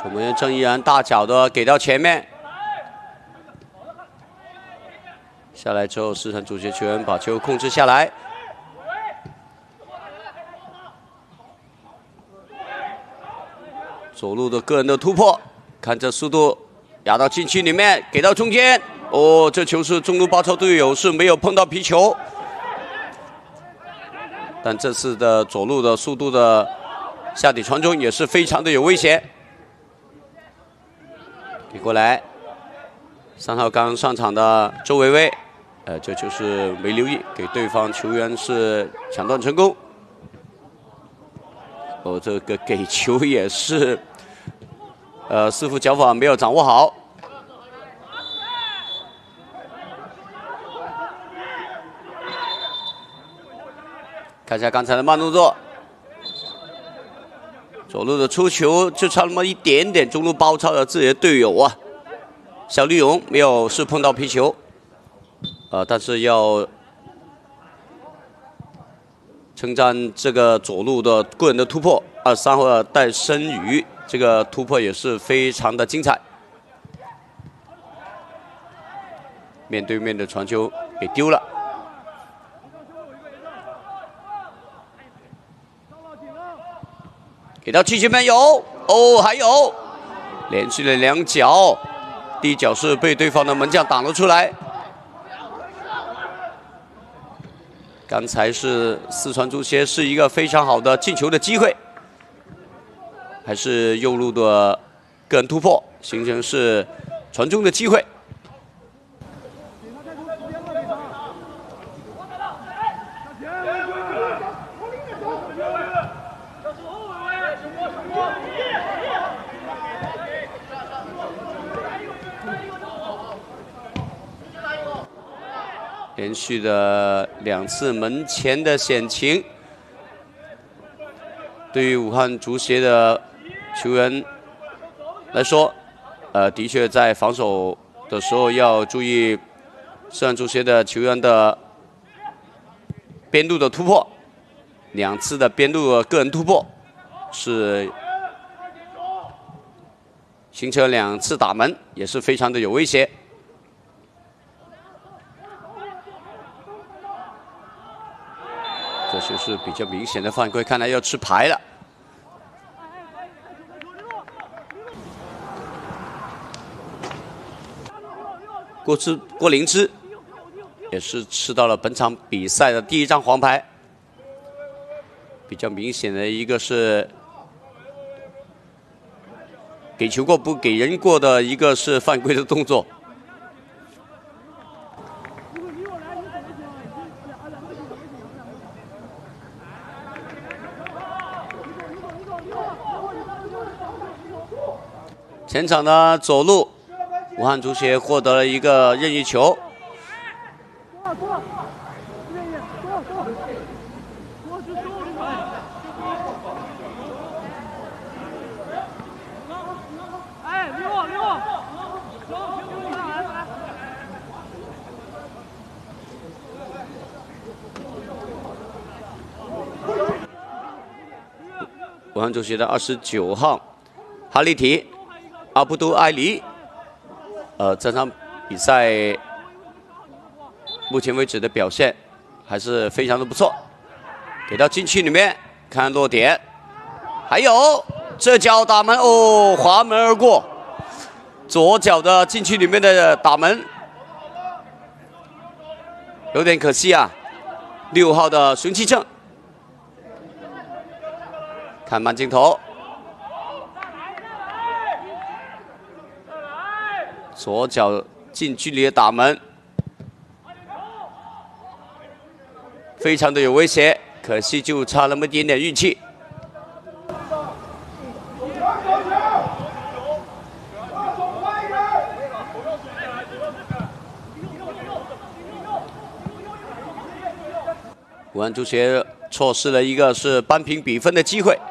守门员郑依然大脚的给到前面，下来之后，四川足协球员把球控制下来。 左路的个人的突破，看这速度，压到禁区里面，给到中间。哦，这球是中路包抄队友是没有碰到皮球，但这次的左路的速度的下底传中也是非常的有威胁。给过来，3号刚上场的周维维，这就是没留意，给对方球员是抢断成功。 哦，这个给球也是，似乎脚法没有掌握好。看一下刚才的慢动作，左路的出球就差那么一点点，中路包抄了自己的队友啊，小绿勇没有是碰到皮球，但是要。 称赞这个左路的个人的突破，23号的戴申宇这个突破也是非常的精彩。面对面的传球给丢了，给到禁区门有哦，还有连续的2脚，第一脚是被对方的门将挡了出来。 刚才是四川足协是一个非常好的进球的机会，还是右路的个人突破，形成是传中的机会。连续的2次门前的险情，对于武汉足协的球员来说，的确在防守的时候要注意四川足协的球员的边路的突破，2次的边路的个人突破是形成2次打门，也是非常的有威胁。 这就是比较明显的犯规，看来要吃牌了。郭灵芝也是吃到了本场比赛的第1张黄牌，比较明显的一个是给球过不给人过的一个是犯规的动作。 前场的左路，武汉足协获得了一个任意球。武汉足协的29号哈利提。 阿布都埃里，这场比赛目前为止的表现还是非常的不错。给到禁区里面，看落点，还有这脚打门哦，滑门而过，左脚的禁区里面的打门，有点可惜啊。6号的孙继正，看慢镜头。 左脚近距离的打门，非常的有威胁，可惜就差那么一点点运气。武汉足协错失了一个是扳平比分的机会。